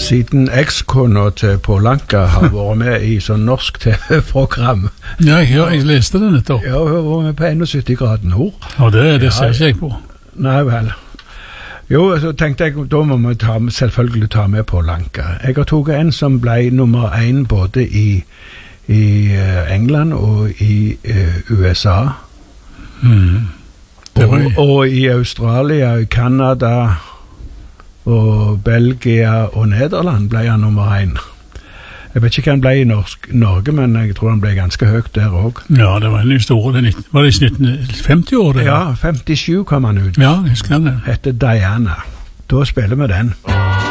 siden ekskona til Polanka har vært med i sånn norsk TV-program. Ja, jeg leste det nettopp. Ja, hun har vært med på 71 grader nord. Ja, det ser ikke jeg på. Nei vel. Jo, så tenkte jeg, da må vi selvfølgelig ta med Polanka. Jeg har tatt en som ble nummer 1 både i England og i USA. Og i Australia, i Kanada og Belgia og Nederland ble han nummer 1. Jeg vet ikke hva han ble i Norge, men jeg tror han ble ganske høyt der også. Ja, det var en stor. Var det i 1950 år? Det? Ja, 57 kom han ut. Ja, jeg husker det. Hette Diana. Da spiller vi den.